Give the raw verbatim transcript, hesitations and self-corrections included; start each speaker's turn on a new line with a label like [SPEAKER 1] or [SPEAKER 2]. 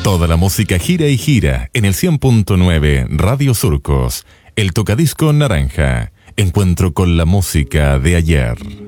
[SPEAKER 1] Toda la música gira y gira en el cien punto nueve Radio Surcos. El tocadisco naranja. Encuentro con la música de ayer.